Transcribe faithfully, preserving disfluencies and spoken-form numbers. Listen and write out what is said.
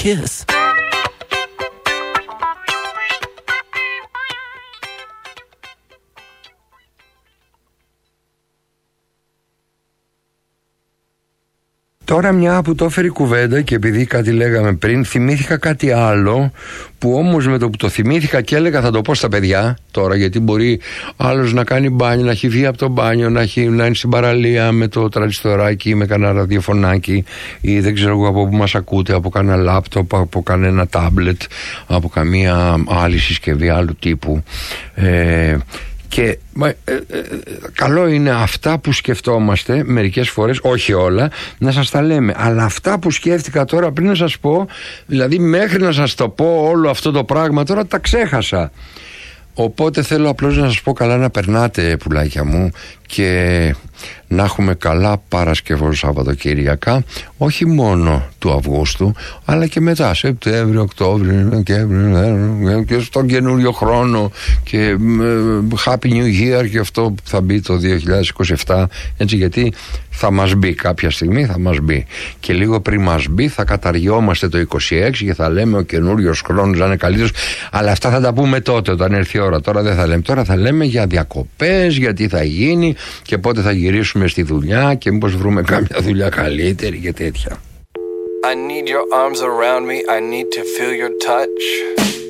kiss. Τώρα μια που το έφερε η κουβέντα και επειδή κάτι λέγαμε πριν, θυμήθηκα κάτι άλλο που όμως με το που το θυμήθηκα και έλεγα θα το πω στα παιδιά τώρα, γιατί μπορεί άλλος να κάνει μπάνιο, να έχει βγει από το μπάνιο, να, έχει, να είναι στην παραλία με το τρανζιστοράκι, με κανένα ραδιοφωνάκι ή δεν ξέρω εγώ από που μας ακούτε, από κανένα λάπτοπ, από κανένα τάμπλετ, από καμία άλλη συσκευή άλλου τύπου. Ε, Και ε, ε, ε, καλό είναι αυτά που σκεφτόμαστε μερικές φορές, όχι όλα, να σας τα λέμε. Αλλά αυτά που σκέφτηκα τώρα πριν να σας πω, δηλαδή μέχρι να σας το πω όλο αυτό το πράγμα, τώρα τα ξέχασα. Οπότε θέλω απλώς να σας πω καλά να περνάτε, πουλάκια μου, και να έχουμε καλά Παρασκευό Σαββατοκύριακα, όχι μόνο του Αυγούστου, αλλά και μετά, Σεπτέμβριο, Οκτώβριο, Δεκέμβριο και στον καινούριο χρόνο, και Happy New Year και αυτό που θα μπει το δύο χιλιάδες είκοσι επτά, έτσι, γιατί θα μας μπει κάποια στιγμή, θα μας μπει. Και λίγο πριν μας μπει θα καταργιόμαστε το είκοσι έξι και θα λέμε ο καινούριος χρόνος να είναι καλύτερος, αλλά αυτά θα τα πούμε τότε όταν έρθει η ώρα. Τώρα δεν θα λέμε, τώρα θα λέμε για διακοπές, για τι θα γίνει και πότε θα γυρίσουμε στη δουλειά και μήπως βρούμε κάμια δουλειά καλύτερη και τέτοια. I need your arms around me, I need to feel your touch.